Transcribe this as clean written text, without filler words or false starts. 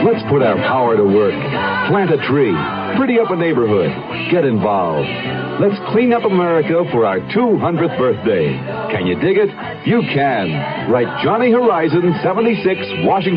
Let's put our power to work. Plant a tree. Pretty up a neighborhood. Get involved. Let's clean up America for our 200th birthday. Can you dig it? You can. Write Johnny Horizon, 76, Washington.